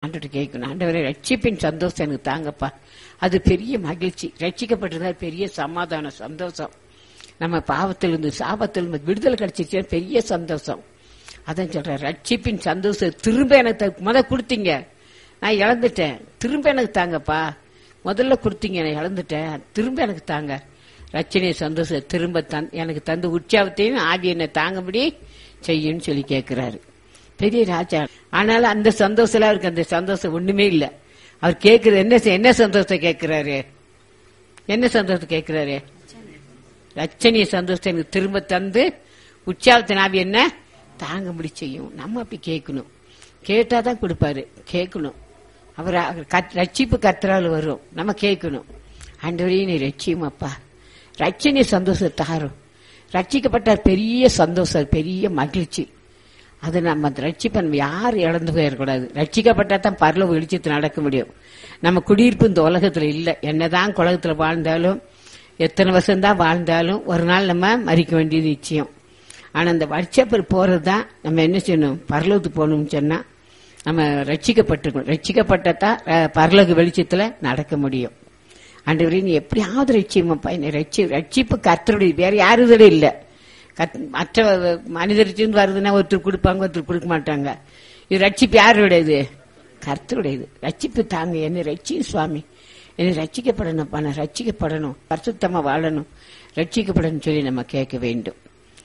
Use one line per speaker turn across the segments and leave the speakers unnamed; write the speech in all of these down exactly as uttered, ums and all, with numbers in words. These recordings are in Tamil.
ஆண்டவர்கிட்ட கேட்கணும், ஆண்டவரே ரட்சிப்பின் சந்தோஷம் எனக்கு தாங்கப்பா. அது பெரிய மகிழ்ச்சி. ரட்சிக்கப்பட்டிருந்தா பெரிய சமாதான சந்தோஷம். நம்ம பாவத்திலிருந்து சாபத்திலிருந்து விடுதலை கிடைச்சிருச்சு, பெரிய சந்தோஷம். அதான் சொல்றேன், ரட்சிப்பின் சந்தோஷம் திரும்ப எனக்கு முத கொடுத்தீங்க, நான் இழந்துட்டேன், திரும்ப எனக்கு தாங்கப்பா. முதல்ல கொடுத்தீங்க, நான் இழந்துட்டேன், திரும்ப எனக்கு தாங்க. ரட்சணை சந்தோஷம் திரும்ப தந் எனக்கு தந்து உற்சாகத்தையும் ஆவி என்னை தாங்கபடி செய்யுன்னு சொல்லி கேட்கிறாரு பெரிய ராஜா. ஆனாலும் அந்த சந்தோஷம் அவருக்கு அந்த சந்தோஷம் ஒண்ணுமே இல்ல. அவர் கேட்கறது என்ன என்ன சந்தோஷத்தை கேட்கிறாரு? என்ன சந்தோஷத்தை கேட்கிறாரு? ரட்சணிய சந்தோஷத்தை எனக்கு திரும்ப தந்து உற்சாகத்தின் ஆவி என்ன தாங்கபடி செய்யும். நம்ம அப்படி கேட்கணும். கேட்டாதான் கொடுப்பாரு. கேட்கணும். அவர் ரட்சிப்பு கர்த்தரால் வரும். நம்ம கேட்கணும், ஆண்டவரே நீ ரட்சியும் அப்பா, ரட்சணிய சந்தோஷத்தை தாரும். ரட்சிக்கப்பட்ட பெரிய சந்தோஷம், பெரிய மகிழ்ச்சி. அது நம்ம ரட்சிப்பை நம்ம யாரும் இழந்து போயிடக்கூடாது. ரட்சிக்கப்பட்டா தான் பரலோக வெளிச்சத்தில் நடக்க முடியும். நம்ம குடியிருப்பு இந்த உலகத்துல இல்ல. என்னதான் உலகத்துல வாழ்ந்தாலும், எத்தனை வருஷம் தான் வாழ்ந்தாலும் ஒரு நாள் நம்ம மறிக்க வேண்டியது நிச்சயம். ஆனா அந்த ரட்சிப்பர் போறதுதான் நம்ம என்ன செய்யணும், பரலோகத்துக்கு போகணும்னு சொன்னா நம்ம ரட்சிக்கப்பட்டிருக்கணும். ரட்சிக்கப்பட்டதான் பரலோக வெளிச்சத்துல நடக்க முடியும். ஆண்டவரே நீ எப்படியாவது ரட்சியமாப்பா, என்னை ரட்சி ரட்சிப்பு கர்த்தருடைய, வேற யாருதே இல்ல. மற்ற மனிதர்கிட்ட வருதுன்னா ஒருத்தர் கொடுப்பாங்க, ஒருத்தர் கொடுக்க மாட்டாங்க. இது ரட்சிப்பு யாருடையது? கர்த்தருடையது. ரட்சிப்பு தாங்க, என்னை ரட்சி சுவாமி, என்னை ரட்சிக்கப்படணும், நான் ரட்சிக்கப்படணும், பரிசுத்தமா வாழணும், ரட்சிக்கப்படணும் சொல்லி நம்ம கேட்க வேண்டும்.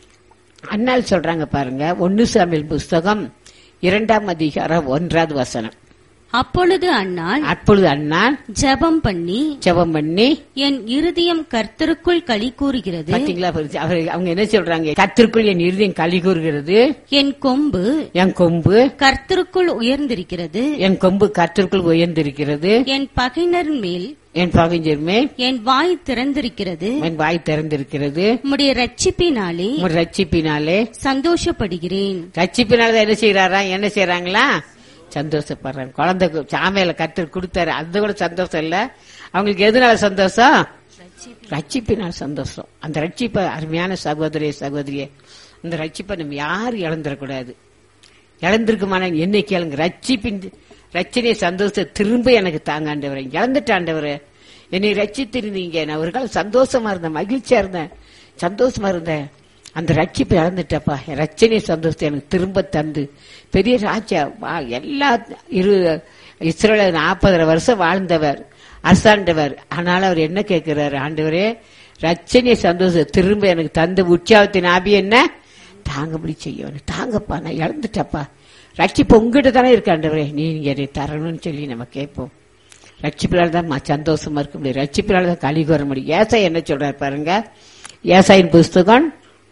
அண்ணால் சொல்றாங்க பாருங்க, ஒன்னு சாமுவேல் புஸ்தகம் இரண்டாம் அதிகாரம் ஒன்றாவது வசனம்.
அப்பொழுது அன்னாள்
அப்பொழுது அன்னாள்
ஜெபம் பண்ணி
ஜெபம் பண்ணி
என் இருதயம் கர்த்தருக்குள் களி கூறுகிறது.
பாத்தீங்களா, அவங்க என்ன சொல்றாங்க? கர்த்தருக்குள் என் இருதயம் களி கூறுகிறது,
என் கொம்பு
என் கொம்பு
கர்த்தருக்குள் உயர்ந்திருக்கிறது,
என் கொம்பு கர்த்தருக்குள் உயர்ந்திருக்கிறது,
என் பகைஞர் மேல்
என் பகைஞர் மேல்
என் வாய் திறந்திருக்கிறது,
என் வாய் திறந்திருக்கிறது,
உம்முடைய ரட்சிப்பினாலே
உம்முடைய ரட்சிப்பினாலே
சந்தோஷப்படுகிறேன்.
ரட்சிப்பினாலதான் என்ன செய்யறாரா? என்ன செய்யறாங்களா? சந்தோஷப்படுறாங்க. குழந்தை சாமையில கர்த்தர் கொடுத்தாரு, அது கூட சந்தோஷம் இல்ல. அவங்களுக்கு எதுனால சந்தோஷம்? ரட்சிப்பினால் சந்தோஷம். அந்த ரட்சிப்பை அருமையான சகோதரிய சகோதரியே, இந்த ரட்சிப்பை நம்ம யாரும் இழந்துடக்கூடாது. இழந்திருக்குமான என்னை கேளுங்க, ரட்சிப்பின் ரட்சணைய சந்தோஷத்தை திரும்ப எனக்கு தாங்க ஆண்டவரே. இழந்துட்ட ஆண்டவரே, என்னை ரட்சித்திருந்தீங்க, நான் ஒரு காலம் சந்தோஷமா இருந்தேன், மகிழ்ச்சியா இருந்தேன், சந்தோஷமா இருந்தேன், அந்த ரட்சிப்பை இழந்துட்டப்பா, என் ரட்சணைய சந்தோஷத்தை எனக்கு திரும்ப தந்து பெரிய ராஜா எல்லா இரு இஸ்ரவேல் நாற்பதரை வருஷம் வாழ்ந்தவர், அரசாண்டவர். ஆனாலும் அவர் என்ன கேட்கிறாரு? ஆண்டவரே ரட்சணைய சந்தோஷத்தை திரும்ப எனக்கு தந்து உற்சாகத்தின் ஆவி என்ன தாங்கபடி செய்யும். தாங்கப்பா, நான் இழந்துட்டப்பா, ரட்சிப்பு உங்ககிட்ட தானே இருக்கு ஆண்டவரே, நீங்க என்னை தரணும்னு சொல்லி நம்ம கேட்போம். ரட்சிப்பினால தான் சந்தோஷமா இருக்க முடியும், ரட்சிப்பினால தான் களி கூற முடியும். ஏசாய் என்ன சொல்றாரு பாருங்க, ஏசாயின் புஸ்தகம்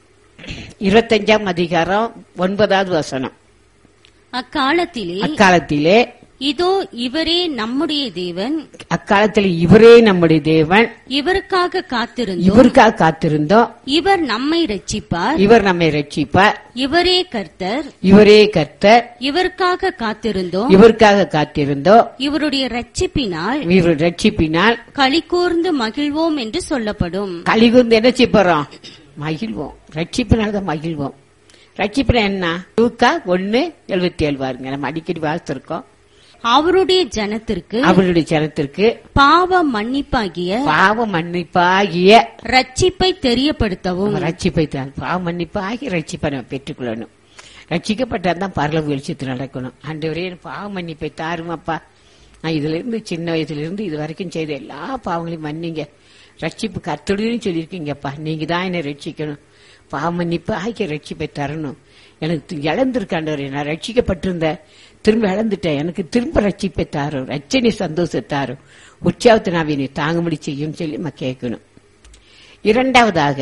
இருபத்தஞ்சாம் அதிகாரம் ஒன்பதாவது வசனம்.
அக்காலத்திலே
அக்காலத்திலே
இதோ இவரே நம்முடைய தேவன்,
அக்காலத்தில் இவரே நம்முடைய தேவன்,
இவருக்காக காத்திருந்தோம்,
இவருக்காக காத்திருந்தோம்,
இவர் நம்மை ரட்சிப்பார்,
இவர் நம்மை ரட்சிப்பார்,
இவரே கர்த்தர்,
இவரே கர்த்தர்,
இவருக்காக காத்திருந்தோம்,
இவருக்காக காத்திருந்தோம்,
இவருடைய ரட்சிப்பினால்
இவர் ரட்சிப்பினால்
களி கூர்ந்து மகிழ்வோம் என்று சொல்லப்படும்.
களி கூர்ந்து என்ன செய்ய போறோம்? மகிழ்வோம். ரட்சிப்பினால்தான் மகிழ்வோம். ரட்சிப்பினா என்ன? லூக்கா ஒன்னு எழுபத்தி ஏழு பாருங்க, நம்ம அடிக்கடி வாசித்திருக்கோம்.
அவருடைய ஜனத்திற்கு
அவருடைய ஜனத்திற்கு
பாவ மன்னிப்பாகிய
பாவ மன்னிப்பாகிய
ரட்சிப்பை தெரியப்படுத்தவும்.
ரட்சிப்பை தான் பாவ மன்னிப்பாகிய ரட்சிப்பை நம்ம பெற்றுக்கொள்ளணும். ரட்சிக்கப்பட்டாதான் பரலோக வெளிச்சத்தில் நடக்கணும். ஆண்டவரே பாவ மன்னிப்பை தாருமாப்பா, நான் இதுல இருந்து சின்ன வயசுல இருந்து இது வரைக்கும் செய்த எல்லா பாவங்களையும் மன்னிங்க, ரட்சிப்பு கர்த்தருடையன்னு சொல்லியிருக்கீங்கப்பா, நீங்க தான் என்னை ரட்சிக்கணும், பாவ மன்னிப்பு ஆகிய ரட்சிப்பை தரணும். எனக்கு இழந்திருக்காண்டவரே, நான் ரட்சிக்கப்பட்டிருந்த திரும்ப இழந்துட்டேன், எனக்கு திரும்ப ரட்சிப்பை தாரும், ரட்சணை சந்தோஷத்தை தாரும், உற்சாகத்தை நான் என்னை தாங்கும்படி செய்யும் சொல்லி நம்ம கேட்கணும். இரண்டாவதாக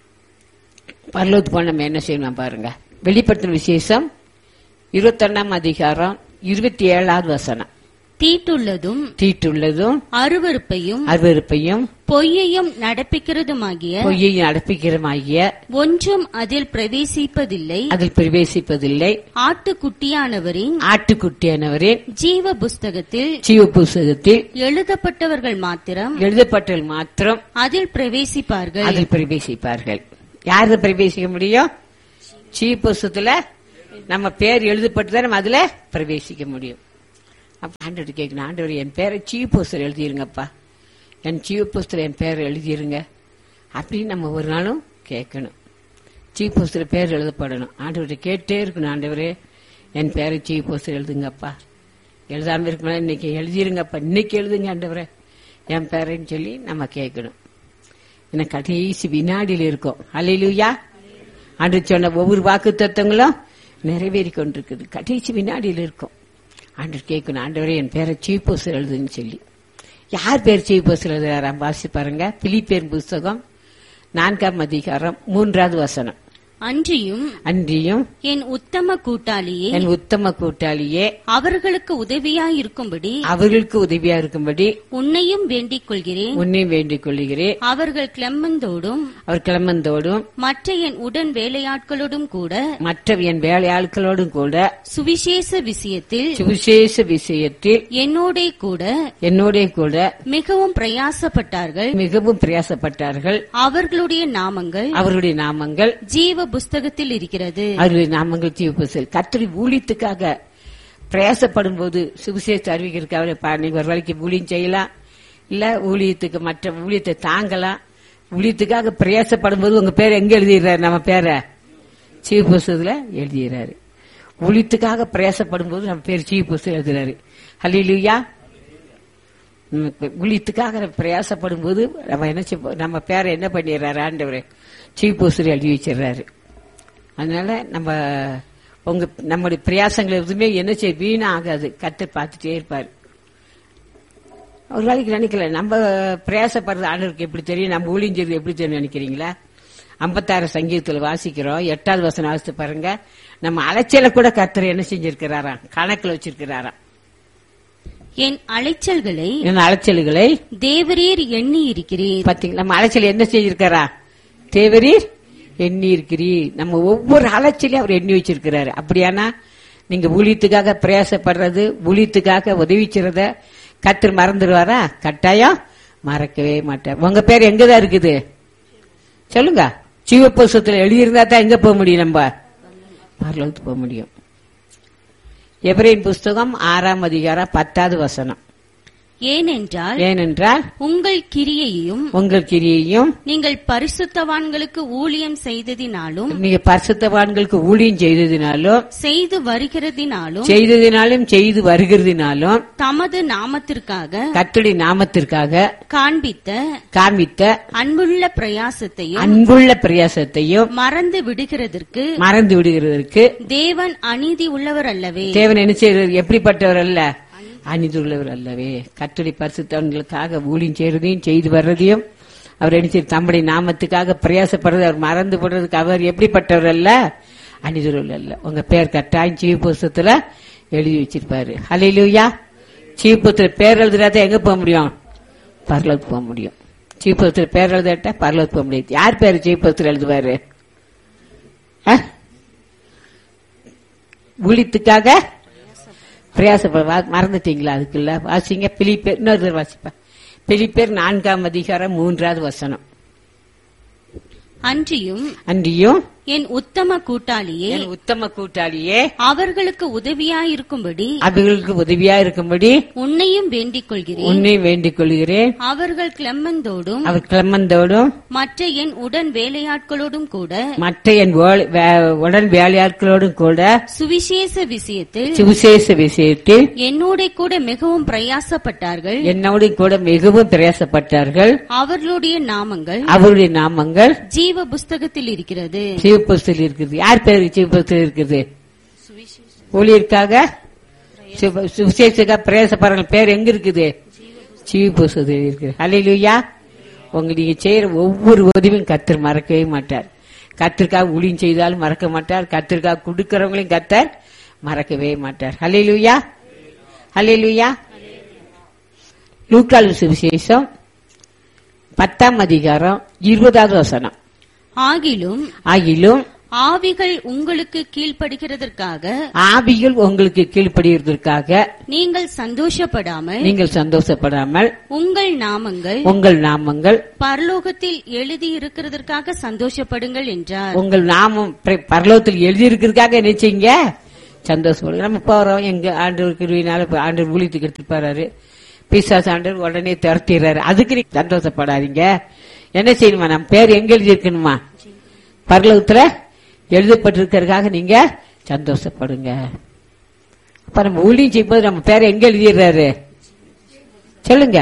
பரலோகத்துக்கு போன நம்ம என்ன செய்யணும் பாருங்க, வெளிப்படுத்தின விசேஷம் இருபத்தி ஒன்னாம் அதிகாரம் இருபத்தி ஏழாவது வசனம்.
தீட்டுள்ளதும்
தீட்டுள்ளதும்
அருவருப்பையும்
அருவருப்பையும்
பொய்யையும் நடப்பிக்கிறதுமாகிய
பொய்யையும் நடப்பிக்கிறமாகிய
ஒன்றும் அதில் பிரவேசிப்பதில்லை,
அதில் பிரவேசிப்பதில்லை,
ஆட்டுக்குட்டியானவரின்
ஆட்டுக்குட்டியானவரின்
ஜீவ புஸ்தகத்தில்
ஜீவ புஸ்தகத்தில்
எழுதப்பட்டவர்கள் மாத்திரம்
எழுதப்பட்டவர்கள் மாத்திரம்
அதில் பிரவேசிப்பார்கள்.
அதில் பிரவேசிப்பார்கள். யாரு பிரவேசிக்க முடியும்? ஜீவ புஸ்தகத்துல நம்ம பேர் எழுதப்பட்டுதான் நம்ம அதுல பிரவேசிக்க முடியும். அப்ப ஆண்டவர் கேட்கணும், ஆண்டவர் என் பேரை சீஃப் போஸ்டர் எழுதிருங்கப்பா, என் சீஃப் போஸ்டர் என் பேரை எழுதிருங்க அப்படின்னு நம்ம ஒரு நாளும் கேட்கணும். சீஃப் போஸ்டர் பேர் எழுதப்படணும். ஆண்டவர்கிட்ட கேட்டே இருக்கணும், ஆண்டவரே என் பேரை சீஃப் போஸ்டர் எழுதுங்கப்பா, எழுதாம இருக்கணும் இன்னைக்கு எழுதிருங்கப்பா, இன்னைக்கு எழுதுங்க ஆண்டவரே என் பேரைன்னு சொல்லி நம்ம கேட்கணும். ஏன்னா கடைசி வினாடியில் இருக்கும். அல்லேலூயா. ஆண்டவர் சொன்ன ஒவ்வொரு வாக்கு தத்தங்களும் நிறைவேறி கொண்டிருக்குது. கடைசி வினாடியில் இருக்கும். ஆண்டவர் கேட்கணும், ஆண்டவரே என் பேரை சீஃப் போஸ்டர் எழுதுன்னு சொல்லி. யார் பேர் சீஃப் போஸ்டர் எழுதுறாராம் வாசி பாருங்க. பிலிப்பியர் புஸ்தகம் நான்காம் அதிகாரம் மூன்றாவது வசனம்.
அன்றியும்
அன்றியும்
என் உத்தம கூட்டாளியே
என் உத்தம கூட்டாளியே
அவர்களுக்கு உதவியாயிருக்கும்படி
அவர்களுக்கு உதவியா இருக்கும்படி
உன்னையும் வேண்டிக் கொள்கிறேன்.
உன்னையும் வேண்டிக் கொள்கிறேன்.
அவர்கள் கிளம்பந்தோடும்
அவர் கிளம்பந்தோடும்
மற்ற என் உடன் வேலையாட்களோடும் கூட
மற்ற என் வேலையாட்களோடும் கூட
சுவிசேஷ விஷயத்தில்
சுவிசேஷ விஷயத்தில்
என்னோடே கூட
என்னோட கூட
மிகவும் பிரயாசப்பட்டார்கள்.
மிகவும் பிரயாசப்பட்டார்கள்.
அவர்களுடைய நாமங்கள்
அவருடைய நாமங்கள்
ஜீவ புஸ்தகத்தில் இருக்கிறது.
அவருடைய நாமங்கள் ஜீவ புஸ்தகத்தில். கர்த்தர் ஊழியத்துக்காக பிரயாசப்படும் போது சுவிசேஷ அறிவிக்கிறதுக்காக நீங்க ஒரு வேலைக்கு ஊழியம் செய்யலாம், இல்ல ஊழியத்துக்கு மற்ற ஊழியத்தை தாங்கலாம். ஊழியத்துக்காக பிரயாசப்படும் போது உங்க பேர் எங்க எழுதிடுறாரு? நம்ம பேரை ஜீவ புஸ்தகத்துல எழுதிடுறாரு. ஊழியத்துக்காக பிரயாசப்படும் போது நம்ம பேர் ஜீவ புஸ்தகம் எழுதுறாரு. அல்லேலூயா. ஊழியத்துக்காக பிரயாசப்படும் போது நம்ம என்ன நம்ம பேரை என்ன பண்ணிடுறாரு? ஆண்டவரே சீஃப் போஸ்டர் எழுதி வச்சிடறாரு. அதனால நம்ம உங்க நம்முடைய பிரயாசங்கள் எதுவுமே என்ன செய்ய வீணா ஆகாது. கர்த்தர் பார்த்துட்டே இருப்பாரு. ஒரு நாளைக்கு நினைக்கல நம்ம பிரயாசப்படுறது ஆண்டவருக்கு எப்படி தெரியும், நம்ம ஊழியஞ்சது எப்படி தெரியும் நினைக்கிறீங்களா? ஐம்பத்தாறு சங்கீதத்துல வாசிக்கிறோம், எட்டாவது வசனம் வாசித்து பாருங்க. நம்ம அலைச்சல கூட கர்த்தர் என்ன செஞ்சிருக்கிறாராம், கணக்குல வச்சிருக்கிறாராம்.
என் அலைச்சல்களை
என் அலைச்சல்களை
தேவரீர் எண்ணி இருக்கிறீர்.
பாத்தீங்களா, நம்ம அலைச்சல் என்ன செஞ்சிருக்காரா? தேவரீர் எண்ணி இருக்கிறீர். நம்ம ஒவ்வொரு அலைச்சலையும் அவர் எண்ணி வச்சிருக்கிறாரு. அப்படியானா நீங்க ஊழியத்துக்காக பிரயாசப்படுறது, ஊழியத்துக்காக உதவி செய்றத கர்த்தர் மறந்துடுவாரா? கட்டாயம் மறக்கவே மாட்டார். உங்க பேர் எங்கதான் இருக்குது சொல்லுங்க. ஜீவ புஸ்தகத்துல எழுதியிருந்தா தான் எங்க போக முடியும்? நம்ம பரலோகத்துக்கு போக முடியும். எபிரேயர் புஸ்தகம் ஆறாம் அதிகாரம் பத்தாவது வசனம்.
ஏனென்றால்
ஏனென்றால்
உங்கள் கிரியையும்
உங்கள் கிரியையும்
நீங்கள் பரிசுத்தவான்களுக்கு ஊழியம் செய்ததினாலும்
நீங்க பரிசுத்தவான்களுக்கு ஊழியம் செய்ததினாலும்
செய்து வருகிறதினாலும்
செய்ததினாலும் செய்து வருகிறதினாலும்
தமது நாமத்திற்காக
கர்த்தருடைய நாமத்திற்காக
காண்பித்த
காண்பித்த
அன்புள்ள பிரயாசத்தையும்
அன்புள்ள பிரயாசத்தையும்
மறந்து விடுகிறதற்கு
மறந்து விடுகிறதற்கு
தேவன் அநீதி உள்ளவர் அல்லவே.
தேவன் என்ன செய்யறது? எப்படிப்பட்டவர் அல்ல? அநீதி உள்ளவர் அல்லவே. கர்த்தருடைய பரிசுத்தவான்களுக்காக ஊழியம் செய்யறதையும் செய்து வர்றதையும் அவர் என்ன செய்ய தம்முடைய நாமத்துக்காக பிரயாசப்படுறது அவர் மறந்து போடுறதுக்கு அவர் எப்படிப்பட்டவர் அல்ல? அநீதி உள்ளவர் அல்ல. உங்க பேர் கட்டாயம் ஜீவ புஸ்தகத்துல எழுதி வச்சிருப்பாரு. அல்லேலூயா. ஜீவ புஸ்தகத்துல பேர் எழுதுறாத எங்க போக முடியும்? பரலோகத்துக்கு போக முடியும். ஜீவ புஸ்தகத்துல பேர் எழுதாட்டா பரலோகத்துக்கு போக முடியாது. யார் பேரு ஜீவ புஸ்தகத்துல எழுதுவாரு? ஊழியத்துக்காக பிரயாசப்பட மறந்துட்டீங்களா? அதுக்குள்ள வாசிங்க. பிலிப்பேர் இன்னொரு வாசிப்பா. பிலிப்பேர் நான்காம் அதிகாரம் மூன்றாவது வசனம்.
அன்றியும்
அன்றியும்
என் உத்தம கூட்டாளியே
என் உத்தம கூட்டாளியே
அவர்களுக்கு உதவியாயிருக்கும்படி
அவர்களுக்கு உதவியா இருக்கும்படி
உன்னையும் வேண்டிக் கொள்கிறேன்.
உன்னை வேண்டிக் கொள்கிறேன்.
அவர்கள் கிளம்பந்தோடும்
அவர் கிளம்பந்தோடும்
மற்ற என் உடன் வேலையாட்களோடும் கூட
மற்ற என் உடன் வேலையாட்களோடும் கூட
சுவிசேஷ விஷயத்தில்
சுவிசேஷ விஷயத்தில்
என்னோட கூட மிகவும் பிரயாசப்பட்டார்கள்.
என்னோட கூட மிகவும் பிரயாசப்பட்டார்கள்.
அவர்களுடைய நாமங்கள்
அவருடைய நாமங்கள்
ஜீவ புஸ்தகத்தில் இருக்கிறது.
சிவபுஸ்தகத்தில் இருக்குது. யார் பேரு சிவபுஸ்தகம் இருக்குது? ஊழியருக்காக சுவிசேஷத்துக்காக பிரயாசப்படுற பேர் எங்க இருக்குது? சிவபுஸ்தகத்தில் இருக்குது. அல்லேலூயா. உங்க நீங்க செய்யற ஒவ்வொரு உதவியும் கர்த்தர் மறக்கவே மாட்டார். கர்த்தருக்காக ஊழியம் செய்தாலும் மறக்க மாட்டார். கர்த்தருக்காக கொடுக்கிறவங்களையும் கர்த்தர் மறக்கவே மாட்டார். அல்லேலூயா. அல்லேலூயா. லூக்கா சுவிசேஷம் பத்தாம் அதிகாரம் இருபதாவது வசனம்.
ஆகிலும்
ஆகிலும்
ஆவிகள் உங்களுக்கு கீழ்ப்படுகிறதற்காக
ஆவிகள் உங்களுக்கு கீழ்ப்படுகிறதற்காக
நீங்கள் சந்தோஷப்படாமல்
நீங்கள் சந்தோஷப்படாமல்
உங்கள் நாமங்கள்
உங்கள் நாமங்கள்
பரலோகத்தில் எழுதி இருக்கிறதற்காக சந்தோஷப்படுங்கள் என்றார்.
உங்கள் நாமம் பரலோகத்தில் எழுதி இருக்கிறதுக்காக நினைச்சீங்க சந்தோஷப்படுங்க. நம்ம போறோம், எங்க ஆண்டவர் கிருபையினால ஆண்டவர் ஊழியத்துக்கு எடுத்துட்டு போறாரு, பிசாசு ஆண்டவர் உடனே துரத்திடுறாரு. அதுக்கு நீங்க சந்தோஷப்படாதீங்க. என்ன செய்யணுமா? நம்ம பேர் எங்க எழுதி இருக்கணுமா? பரலோகத்துல எழுதப்பட்டிருக்கிறதுக்காக நீங்க சந்தோஷப்படுங்க. அப்ப நம்ம ஊழியம் செய்யும்போது நம்ம பேரை எங்க எழுதிடுறாரு சொல்லுங்க?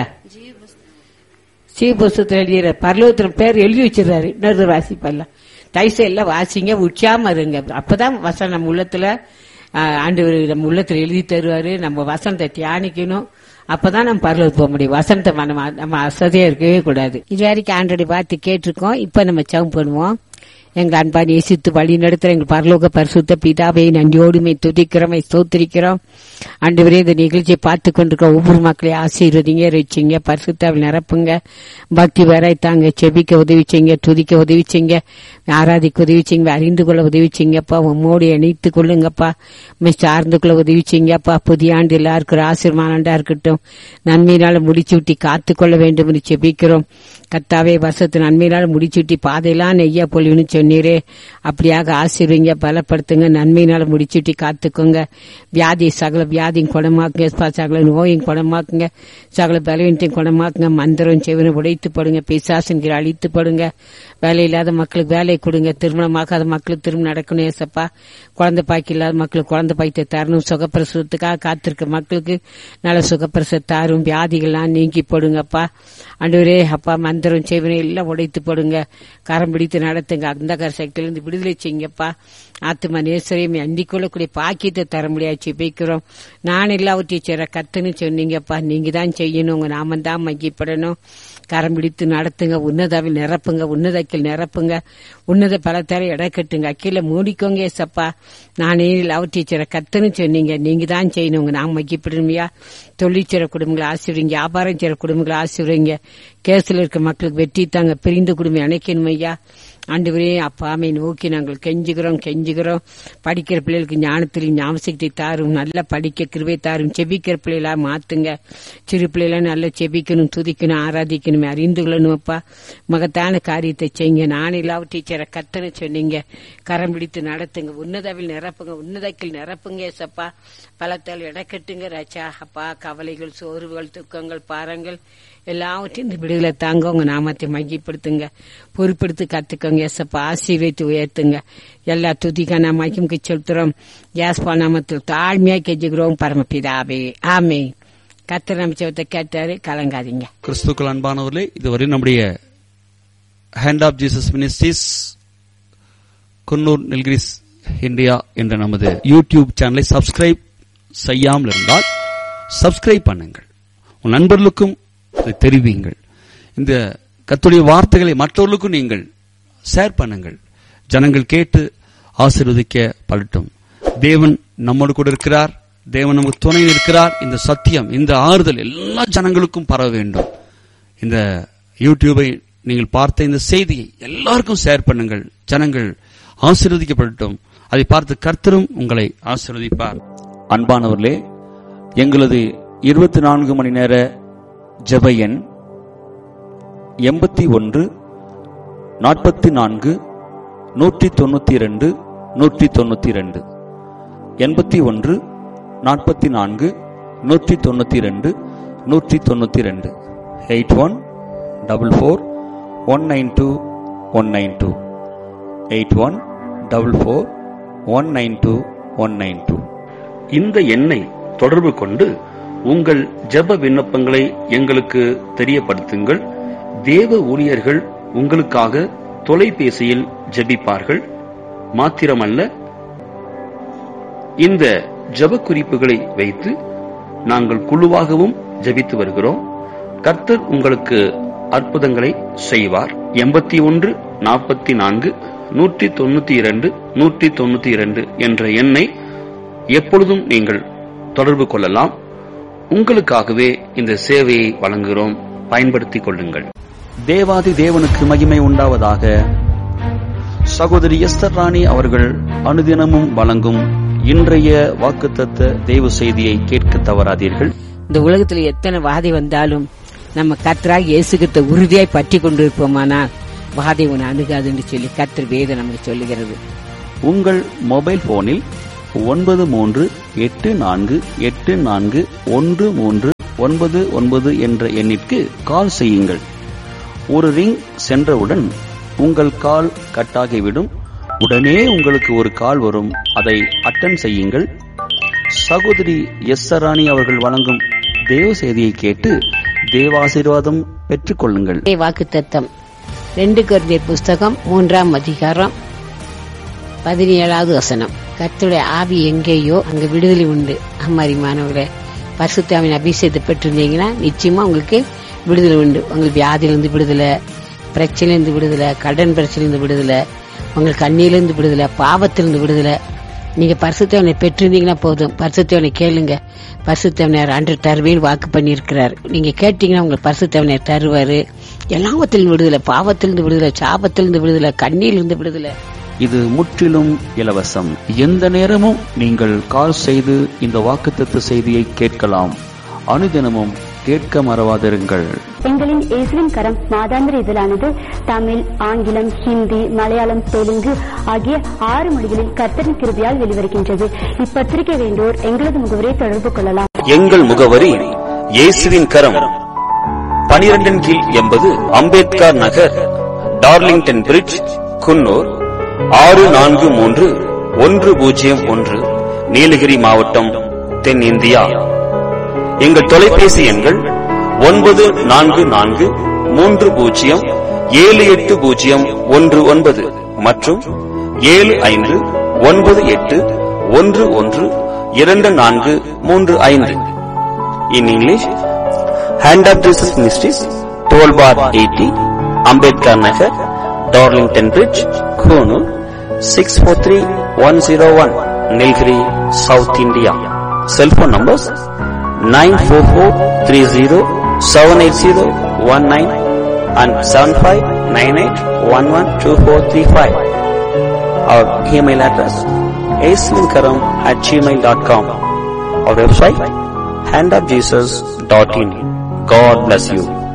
சீபுஸ்தகத்துல எழுதிடுற பரலோகத்துல பேர் எழுதி வச்சிடறாரு. இன்னொரு வாசிப்பல்ல தைச எல்லாம் வாசிங்க, உச்சாம இருங்க. அப்பதான் வசனம் நம்ம உள்ளத்துல ஆண்டவர் நம்ம உள்ளத்துல எழுதி தருவாரு. நம்ம வசனத்தை தியானிக்கணும். அப்பதான் நம்ம பரலோகத்துக்கு போக முடியும். வசனத்தை நம்ம நம்ம அசதியா இருக்கவே கூடாது. இது வரைக்கும் ஆண்டோட பார்த்து கேட்டிருக்கோம். இப்ப நம்ம ஜெபம் பண்ணுவோம். எங்க அன்பா நேசித்து வழி நடத்துற எங்கள் பரலோக பரிசுத்த பிதாவை நன்றியோடுமை துதிக்கிறோம், ஸ்தோத்திரிக்கிறோம். ஆண்டவரே, இந்த நிகழ்ச்சியை பார்த்து கொண்டிருக்க ஒவ்வொரு மக்களையும் ஆசீர்வதிங்க, ரட்சிங்க, பரிசுத்தாவில் நிரப்புங்க, பக்தி வரைத்தாங்க, செபிக்க உதவிச்சிங்க, துதிக்க உதவிச்சிங்க, ஆராதிக்க உதவிச்சிங்க, அறிந்து கொள்ள உதவிச்சிங்கப்பா. உம்மோடு இணைத்து கொள்ளுங்கப்பா, சார்ந்து கொள்ள உதவிச்சிங்கப்பா. புதிய ஆண்டு எல்லாருக்கும் ஆசீர்வாதா இருக்கட்டும். நன்மையினால முடிச்சு விட்டி காத்து கொள்ள வேண்டும் என்று செபிக்கிறோம். கர்த்தாவே, வருஷத்து நன்மையினால முடிச்சு விட்டி பாதையெல்லாம் நெய்யா பொழிவுன்னு சொன்னீரே, அப்படியாக ஆசீர்வதிங்க, பலப்படுத்துங்க, நன்மையினால முடிச்சுட்டி காத்துக்கோங்க. வியாதி சகல வியாதியும் குணமாக்குங்க, சகல நோயும் குணமாக்குங்க, சகல பலவீனத்தையும் குணமாக்குங்க. மந்திரம் செவனை உடைத்து படுங்க, பிசாசுங்கிற அழித்து படுங்க. வேலை இல்லாத மக்களுக்கு வேலை கொடுங்க, திருமணமாகாத மக்களுக்கு திருமணம் நடக்கணும் ஏசப்பா. குழந்தை பாய்க்கு இல்லாத மக்களுக்கு குழந்தை பாய்த்தை தரணும். சுகப்பிரசவத்துக்காக காத்திருக்க மக்களுக்கு நல்ல சுகப்பிரசவ தாரும். வியாதிகள்லாம் நீங்கி போடுங்கப்பா. ஆண்டவரே அப்பா, மந்திரம் செவனை எல்லாம் உடைத்து போடுங்க, கரம் பிடித்து நடத்துங்க. அந்த சக்தியிலிருந்து விடுதலை செய்யுங்கப்பா. ஆத்மா நேசரையும் அண்டிக் கொள்ளக்கூடிய பாக்கியத்தை தர முடியாது ஜெபிக்கிறோம். நான் எல்லாவற்றையும் செய்ற கத்துன்னு சொன்னீங்கப்பா. நீங்க தான் செய்யணும், உங்க நாம தான் மகிப்படணும். கரம் பிடித்து நடத்துங்க, உன்னதாவில் நிரப்புங்க, உன்னதக்கில் நிரப்புங்க, உன்னத பலத்தார எடை கட்டுங்க, அக்கீழ மூடிக்கோங்க ஏசப்பா. நானே எல்லாவற்றையும் செய்ற கத்துன்னு சொன்னீங்க. நீங்க தான் செய்யணும், உங்க நாம மகிப்படணுமையா. தொழிற்சிற குடும்பங்களை ஆசீர்வதிங்க, வியாபாரம் செய்ற குடும்பங்களை ஆசீர்வதிங்க. கேஸ்ல இருக்க மக்களுக்கு வெற்றி தாங்க, பிரிந்த குடும்பம் இணைக்கணும் ஐயா. ஆண்டவரே அப்பாமை நோக்கி நாங்கள் கெஞ்சுகிறோம் கெஞ்சுகிறோம். படிக்கிற பிள்ளைகளுக்கு ஞானத்திலையும் ஞாபகத்தை தாரும், நல்லா படிக்க கிருபை தாரும். செபிக்கிற பிள்ளைகளா மாத்துங்க. சிறு பிள்ளைகளா நல்லா செபிக்கணும், துதிக்கணும், ஆராதிக்கணும், அறிந்து கொள்ளணும் அப்பா. மகத்தான காரியத்தை செய்யுங்க. நான் எல்லாவும் டீச்சரை கத்தனை சொன்னீங்க. கரம் பிடித்து நடத்துங்க, உன்னதவில் நிரப்புங்க, உன்னதக்கில் நிரப்புங்க ஏசப்பா. பலத்தால் இடக்கட்டுங்க ராஜா அப்பா. கவலைகள், சோர்வுகள், துக்கங்கள், பாரங்கள் எல்லாவற்றையும் இந்த விடுதலை தாங்க. உங்க நாமத்தை மையப்படுத்துங்க, பொறுப்படுத்தி கத்துக்கோங்க ஏசப்பா. ஆசீர்வதித்து உயர்த்துங்க. எல்லா துதிக்கான மகிமுக்கு செலுத்துறோம். யாஸ்பா நாமத்தில் தாழ்மையா கெஞ்சுகிறோம் பரமபிதாவே, ஆமே. கர்த்தர் நம்பிச்சவத்தை கேட்டாரு, கலங்காதீங்க.
கிறிஸ்துக்கள் அன்பானவர்களே, இதுவரை நம்முடைய hand of Jesus ministries Coonoor Nilgiris India என்ற நமது யூடியூப் சேனலை சப்ஸ்கிரைப் செய்யாமல் இருந்தால் சப்ஸ்கிரைப் பண்ணுங்கள். உன் நண்பர்களுக்கும் தெரிவிங்கள். இந்த கர்த்தருடைய வார்த்தைகளை மற்றவர்களுக்கும் நீங்கள் ஷேர் பண்ணுங்கள். ஜனங்கள் கேட்டு ஆசீர்வதிக்க படட்டும். தேவன் நம்மோடு கூட இருக்கிறார். தேவன் நமக்கு துணை இருக்கிறார். இந்த சத்தியம், இந்த ஆறுதல் எல்லா ஜனங்களுக்கும் பரவ வேண்டும். இந்த யூடியூபை நீங்கள் பார்த்த இந்த செய்தியை எல்லாருக்கும் ஷேர் பண்ணுங்கள். ஜனங்கள் ஆசீர்வதிக்கப்படட்டும். அதை பார்த்து கர்த்தரும் உங்களை ஆசீர்வதிப்பார். அன்பானவர்களே, எங்களது இருபத்தி நான்கு மணி நேர ஜெப எண் எண்பத்தி ஒன்று நாற்பத்தி நான்கு நூற்றி தொண்ணூத்தி இரண்டு நூற்றி தொண்ணூத்தி இரண்டு எண்பத்தி ஒன்று நாற்பத்தி நான்கு நூற்றி தொண்ணூத்தி இரண்டு நூற்றி தொண்ணூத்தி இரண்டு eight one double four one nine two one nine two eight one double four one nine two one nine two.
இந்த எண்ணை தொடர்பு கொண்டு உங்கள் ஜெப விண்ணப்பங்களை எங்களுக்கு தெரியப்படுத்துங்கள். தேவ ஊழியர்கள் உங்களுக்காக தொலைபேசியில் ஜெபிப்பார்கள். மாத்திரமல்ல, இந்த ஜெப குறிப்புகளை வைத்து நாங்கள் குழுவாகவும் ஜெபித்து வருகிறோம். கர்த்தர் உங்களுக்கு அற்புதங்களை செய்வார். எண்பத்தி ஒன்று நாற்பத்தி நான்கு நூற்றி தொண்ணூத்தி இரண்டு நூற்றி தொண்ணூத்தி இரண்டு என்ற எண்ணை எப்பொழுதும் நீங்கள் தொடர்பு கொள்ளலாம். உங்களுக்காகவே இந்த சேவையை வழங்குகிறோம், பயன்படுத்திக் கொள்ளுங்கள்.
தேவாதி தேவனுக்கு மகிமை உண்டாவதாக. சகோதரி எஸ்தர் ராணி அவர்கள் அனுதினமும் வழங்கும் இன்றைய வாக்குத்தத்த தேவ செய்தியை கேட்க தவறாதீர்கள்.
இந்த உலகத்துல எத்தனை வாதை வந்தாலும் நம்ம கர்த்தராகிய இயேசு கிறிஸ்துவை உறுதியாய் பற்றி கொண்டிருப்போமானால் வாதை உன்னை அணுகாதுன்னு சொல்லி கர்த்தர் வேதம் நமக்கு சொல்லுகிறது.
உங்கள் மொபைல் போனில்
ஒன்பது மூன்று எட்டு நான்கு எட்டு நான்கு ஒன்று மூன்று ஒன்பது ஒன்பது என்ற எண்ணிற்கு கால் செய்யுங்கள். ஒரு ரிங் சென்றவுடன் உங்கள் கால் கட்டாகிவிடும். உடனே உங்களுக்கு ஒரு கால் வரும். அதை அட்டெண்ட் செய்யுங்கள். சகோதரி எஸ் சராணி அவர்கள் வழங்கும் தேவ செய்தியை கேட்டு தேவாசீர்வாதம் பெற்றுக் கொள்ளுங்கள்.
வாக்குத்தத்தம் ரெண்டு கொரிந்தியர் புஸ்தகம் மூன்றாம் அதிகாரம் பதினேழாவது வசனம். கர்த்தருடைய ஆவி எங்கேயோ அங்க விடுதலை உண்டு. அம்மாரிமானவர்களே, பரிசுத்தாவின் அபிஷேகத்தை பெற்றிருந்தீங்கன்னா நிச்சயமா உங்களுக்கு விடுதலை உண்டு. உங்களுக்கு வியாதியிலிருந்து விடுதலை, பிரச்சனையிலிருந்து விடுதலை, கடன் பிரச்சனையிலிருந்து விடுதலை, உங்களுக்கு கண்ணியிலிருந்து விடுதலை, பாவத்திலிருந்து விடுதலை. நீங்க பரிசுத்தவனை பெற்றிருந்தீங்கன்னா போதும். பரிசுத்தவனை கேளுங்க. பரிசுத்தவனர் அன்று தருவேன் வாக்கு பண்ணியிருக்கிறார். நீங்க கேட்டீங்கன்னா உங்களுக்கு பரிசுத்தவனர் தருவாரு. எல்லாவத்திலிருந்து விடுதலை, பாவத்திலிருந்து விடுதலை, சாபத்திலிருந்து விடுதலை, கண்ணியிலிருந்து விடுதலை.
இது முற்றிலும் இலவசம். எந்த நேரமும் நீங்கள் கால் செய்து இந்த வாக்குத்தத்த செய்தியை கேட்கலாம். அனுதினமும் கேட்க மறவாதிருங்கள்.
எங்களின் இயேசுவின் கரம் மாதாந்திர இதழானது தமிழ், ஆங்கிலம், ஹிந்தி, மலையாளம், தெலுங்கு ஆகிய ஆறு மொழிகளில் கர்த்தரின் கிருபையால் வெளிவருகின்றது. இப்பத்திரிகை வேண்டோர் எங்களது முகவரியை தொடர்பு கொள்ளலாம்.
எங்கள் முகவரி இயேசுவின் கரம், பனிரெண்டின் கீழ் எண்பது அம்பேத்கர் நகர், டார்லிங்டன் பிரிட்ஜ், குன்னூர் ஆறு நான்கு மூன்று ஒன்று பூஜ்ஜியம் ஒன்று, நீலகிரி மாவட்டம், தென்னிந்தியா. எங்கள் தொலைபேசி எண்கள் ஒன்பது நான்கு நான்கு மூன்று பூஜ்ஜியம் ஏழு எட்டு பூஜ்ஜியம் ஒன்று ஒன்பது மற்றும் ஏழு ஐந்து ஒன்பது எட்டு ஒன்று ஒன்று இரண்டு நான்கு மூன்று ஐந்து. In English, hand of Jesus ministries, twelve bar eighty, Ambedkar Nagar, Darlington bridge, Coonoor six four three one zero one, Nilgiri, south India. Cellphone numbers nine four four three zero seven eight zero one nine and seven five nine eight one one two four three five. Our email address aislinkaram at gmail dot com. Our website hand of jesus dot in. God bless you.